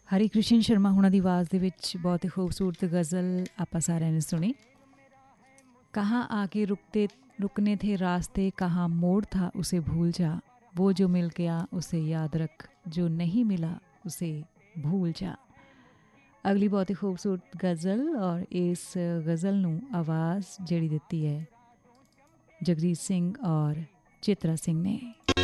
ਹਰੀ ਕ੍ਰਿਸ਼ਨ ਸ਼ਰਮਾ ਹੁਣਾਂ ਦੀ ਆਵਾਜ਼ ਦੇ ਵਿੱਚ ਬਹੁਤ ਹੀ ਖੂਬਸੂਰਤ ਗਜ਼ਲ ਆਪਾਂ ਸਾਰਿਆਂ ਨੇ ਸੁਣੀ। कहाँ आके रुकने थे रास्ते, कहाँ मोड़ था उसे भूल जा, वो जो मिल गया उसे याद रख, जो नहीं मिला उसे भूल जा। अगली बहुत ही खूबसूरत गज़ल और इस गज़ल नूं आवाज़ जिहड़ी दित्ती है जगजीत सिंह और चित्रा सिंह ने।